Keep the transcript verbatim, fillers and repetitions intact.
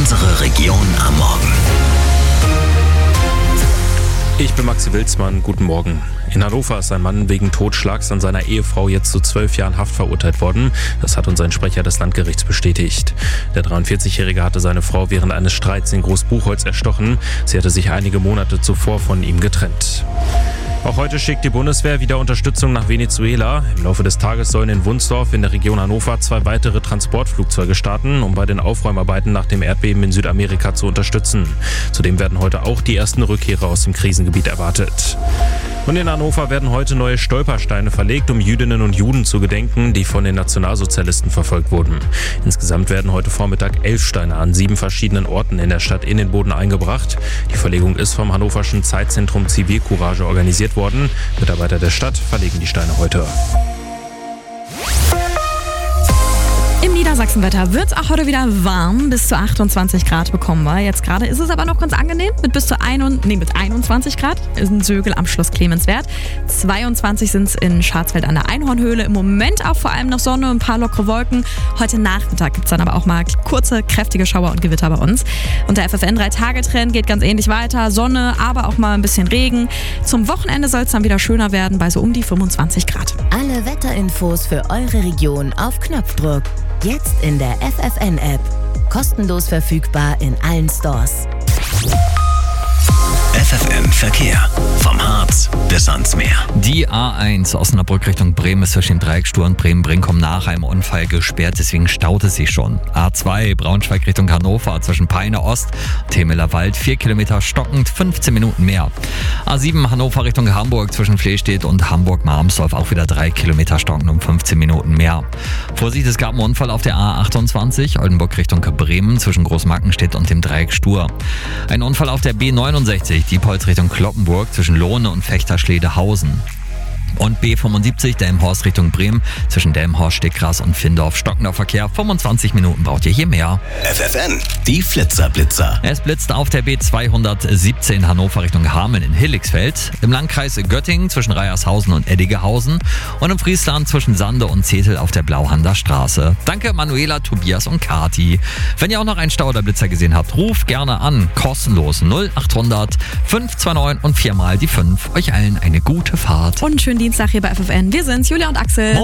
Unsere Region am Morgen. Ich bin Maxi Wilsmann, guten Morgen. In Hannover ist ein Mann wegen Totschlags an seiner Ehefrau jetzt zu zwölf Jahren Haft verurteilt worden. Das hat uns ein Sprecher des Landgerichts bestätigt. Der dreiundvierzigjährige hatte seine Frau während eines Streits in Großbuchholz erstochen. Sie hatte sich einige Monate zuvor von ihm getrennt. Auch heute schickt die Bundeswehr wieder Unterstützung nach Venezuela. Im Laufe des Tages sollen in Wunsdorf in der Region Hannover zwei weitere Transportflugzeuge starten, um bei den Aufräumarbeiten nach dem Erdbeben in Südamerika zu unterstützen. Zudem werden heute auch die ersten Rückkehrer aus dem Krisengebiet erwartet. Und in Hannover werden heute neue Stolpersteine verlegt, um Jüdinnen und Juden zu gedenken, die von den Nationalsozialisten verfolgt wurden. Insgesamt werden heute Vormittag elf Steine an sieben verschiedenen Orten in der Stadt in den Boden eingebracht. Die Verlegung ist vom Hannoverschen Zeitzentrum Zivilcourage organisiert worden. Mitarbeiter der Stadt verlegen die Steine heute. Im Niedersachsenwetter wird es auch heute wieder warm. Bis zu achtundzwanzig Grad bekommen wir. Jetzt gerade ist es aber noch ganz angenehm mit bis zu ein, nee, mit einundzwanzig Grad. Ist in Sögel am Schloss Clemenswerth. zweiundzwanzig sind es in Schwarzwald an der Einhornhöhle. Im Moment auch vor allem noch Sonne, ein paar lockere Wolken. Heute Nachmittag gibt es dann aber auch mal kurze, kräftige Schauer und Gewitter bei uns. Und der F F N drei Tage Trend geht ganz ähnlich weiter. Sonne, aber auch mal ein bisschen Regen. Zum Wochenende soll es dann wieder schöner werden bei so um die fünfundzwanzig Grad. Alle Wetterinfos für eure Region auf Knopfdruck. Jetzt in der F F N-App. Kostenlos verfügbar in allen Stores. F F N Verkehr. Vom Harz bis ans Meer. Die A eins Osnabrück Richtung Bremen ist zwischen dem Dreieckstur und Bremen-Brinkum nach einem Unfall gesperrt, deswegen staut es sich schon. A zwei Braunschweig Richtung Hannover zwischen Peine Ost und Temeler Wald, vier Kilometer stockend, fünfzehn Minuten mehr. A sieben Hannover Richtung Hamburg zwischen Flehstedt und Hamburg-Marmsdorf auch wieder drei Kilometer stockend um fünfzehn Minuten mehr. Vorsicht, es gab einen Unfall auf der A achtundzwanzig Oldenburg Richtung Bremen zwischen Großmarkenstedt und dem Dreieckstur. Ein Unfall auf der B neunundsechzig Diepholz Richtung Kloppenburg zwischen Lohne und Fechter-Schledehausen. Und B fünfundsiebzig Delmenhorst Richtung Bremen zwischen Delmenhorst, Steckgras und Findorf. Stockender Verkehr, fünfundzwanzig Minuten braucht ihr hier mehr. F F N, die Flitzer-Blitzer. Es blitzt auf der B zweihundertsiebzehn Hannover Richtung Hameln in Hilligsfeld, im Landkreis Göttingen zwischen Reiershausen und Eddigehausen und im Friesland zwischen Sande und Zetel auf der Blauhander Straße. Danke Manuela, Tobias und Kati. Wenn ihr auch noch einen Stau oder Blitzer gesehen habt, ruft gerne an. Kostenlos null achthundert fünf zwei neun und viermal die fünf. Euch allen eine gute Fahrt. Und einen schönen Dienstag hier bei F F N. Wir sind's, Julia und Axel.